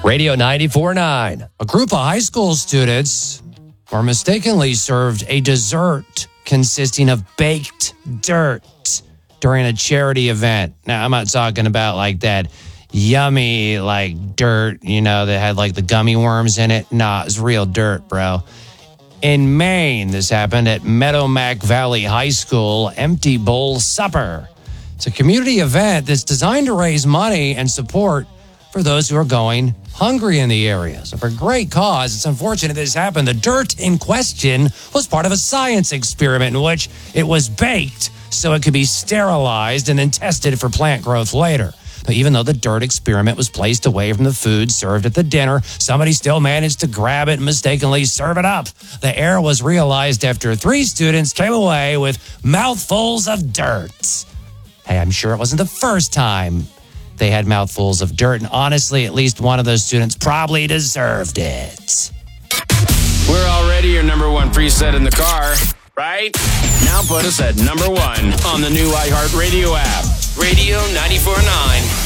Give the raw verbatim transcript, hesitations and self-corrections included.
Radio ninety-four point nine. A group of high school students were mistakenly served a dessert consisting of baked dirt during a charity event. Now, I'm not talking about like that yummy, like dirt, you know, that had like the gummy worms in it. Nah, it's real dirt, bro. In Maine, this happened at Meadowmack Valley High School Empty Bowl Supper. It's a community event that's designed to raise money and support for those who are going hungry in the area. So for a great cause, it's unfortunate this happened. The dirt in question was part of a science experiment in which it was baked so it could be sterilized and then tested for plant growth later. But even though the dirt experiment was placed away from the food served at the dinner, somebody still managed to grab it and mistakenly serve it up. The error was realized after three students came away with mouthfuls of dirt. Hey, I'm sure it wasn't the first time they had mouthfuls of dirt, and honestly, at least one of those students probably deserved it. We're already your number one preset in the car, right? Now put us at number one on the new iHeartRadio app. Radio ninety-four point nine.